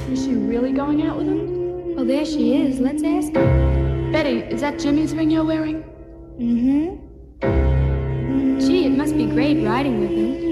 Is she really going out with him? Oh, there she is. Let's ask her. Betty, is that Jimmy's ring you're wearing? Mm-hmm. Gee, it must be great riding with him.